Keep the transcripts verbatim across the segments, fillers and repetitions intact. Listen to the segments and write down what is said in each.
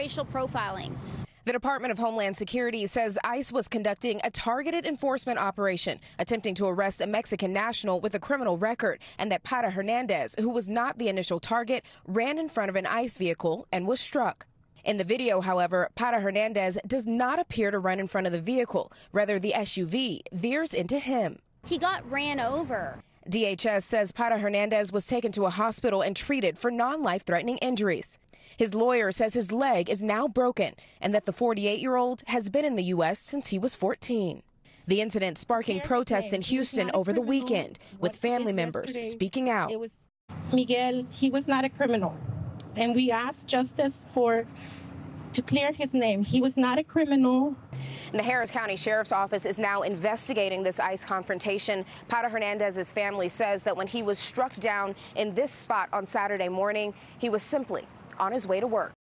racial profiling. The Department of Homeland Security says ICE was conducting a targeted enforcement operation, attempting to arrest a Mexican national with a criminal record, and that Para Hernandez, who was not the initial target, ran in front of an ICE vehicle and was struck. In the video, however, Para Hernandez does not appear to run in front of the vehicle. Rather, the S U V veers into him. He got ran over. D H S says Para Hernandez was taken to a hospital and treated for non-life-threatening injuries. His lawyer says his leg is now broken and that the forty-eight-year-old has been in the U S since he was fourteen. The incident sparking protests in Houston over the weekend, with family members speaking out. It was Miguel, he was not a criminal, and we asked justice for to clear his name. He was not a criminal. And the Harris County Sheriff's Office is now investigating this ICE confrontation. Para Hernandez's family says that when he was struck down in this spot on Saturday morning, he was simply on his way to work.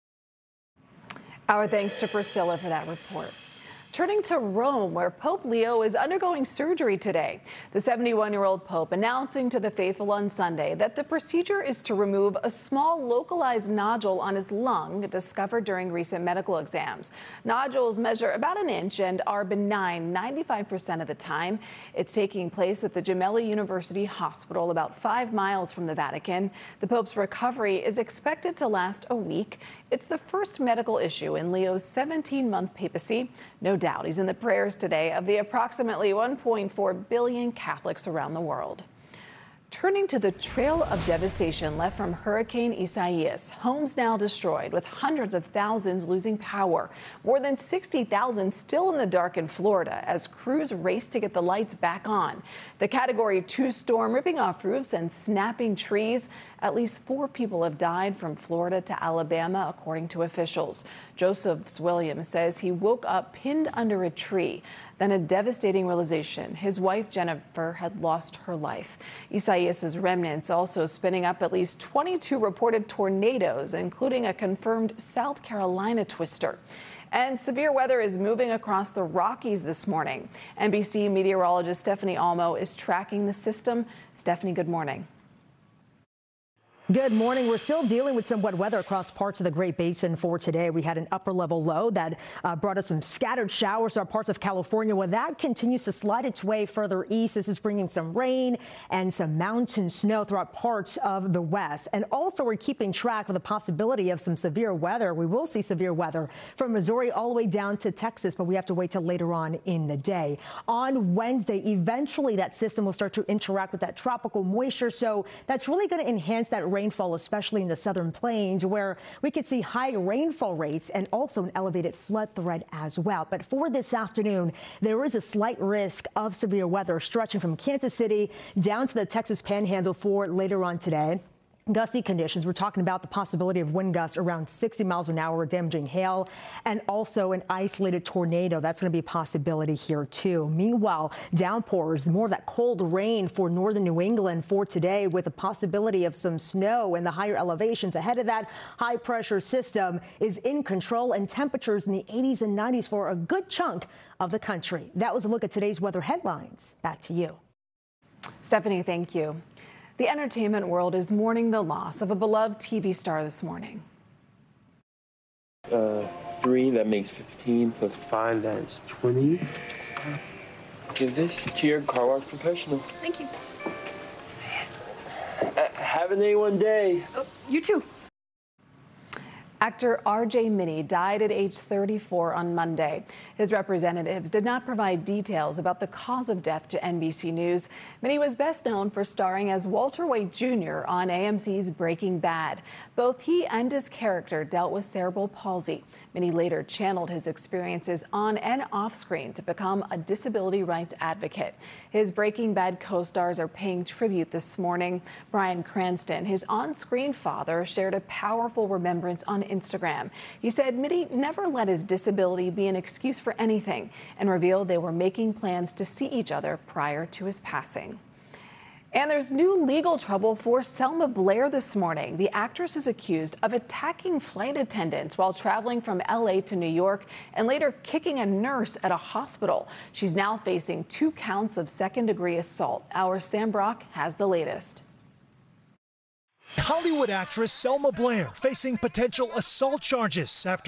Our thanks to Priscilla for that report. Turning to Rome, where Pope Leo is undergoing surgery today. The seventy-one-year-old Pope announcing to the faithful on Sunday that the procedure is to remove a small localized nodule on his lung discovered during recent medical exams. Nodules measure about an inch and are benign ninety-five percent of the time. It's taking place at the Gemelli University Hospital, about five miles from the Vatican. The Pope's recovery is expected to last a week. It's the first medical issue in Leo's seventeen-month papacy. No doubt he's in the prayers today of the approximately one point four billion Catholics around the world. Turning to the trail of devastation left from Hurricane Isaias, homes now destroyed with hundreds of thousands losing power. More than sixty thousand still in the dark in Florida as crews race to get the lights back on. The Category two storm ripping off roofs and snapping trees. At least four people have died from Florida to Alabama, according to officials. Joseph Williams says he woke up pinned under a tree. Then a devastating realization: his wife Jennifer had lost her life. Isaias's remnants also spinning up at least twenty-two reported tornadoes, including a confirmed South Carolina twister. And severe weather is moving across the Rockies this morning. N B C meteorologist Stephanie Almo is tracking the system. Stephanie, good morning. Good morning. We're still dealing with some wet weather across parts of the Great Basin for today. We had an upper level low that uh, brought us some scattered showers to our parts of California. When that continues to slide its way further east, this is bringing some rain and some mountain snow throughout parts of the west. And also, we're keeping track of the possibility of some severe weather. We will see severe weather from Missouri all the way down to Texas, but we have to wait till later on in the day. On Wednesday, eventually that system will start to interact with that tropical moisture. So that's really going to enhance that rain. Rainfall, especially in the southern plains, where we could see high rainfall rates and also an elevated flood threat as well. But for this afternoon, there is a slight risk of severe weather stretching from Kansas City down to the Texas Panhandle for later on today. Gusty conditions. We're talking about the possibility of wind gusts around sixty miles an hour, damaging hail, and also an isolated tornado. That's going to be a possibility here, too. Meanwhile, downpours, more of that cold rain for northern New England for today, with a possibility of some snow in the higher elevations. Ahead of that, high pressure system is in control, and temperatures in the eighties and nineties for a good chunk of the country. That was a look at today's weather headlines. Back to you. Stephanie, thank you. The entertainment world is mourning the loss of a beloved T V star this morning. Uh, three, that makes fifteen, plus five, that's twenty. Give this to your car wash professional. Thank you. Uh, have an A one day. Oh, you too. Actor R J Mitte died at age thirty-four on Monday. His representatives did not provide details about the cause of death to N B C News. Mitte was best known for starring as Walter White Junior on A M C's Breaking Bad. Both he and his character dealt with cerebral palsy. Mitte later channeled his experiences on and off screen to become a disability rights advocate. His Breaking Bad co-stars are paying tribute this morning. Bryan Cranston, his on-screen father, shared a powerful remembrance on Instagram. He said Mitte never let his disability be an excuse for anything, and revealed they were making plans to see each other prior to his passing. And there's new legal trouble for Selma Blair this morning. The actress is accused of attacking flight attendants while traveling from L A to New York and later kicking a nurse at a hospital. She's now facing two counts of second-degree assault. Our Sam Brock has the latest. Hollywood actress Selma Blair facing potential assault charges after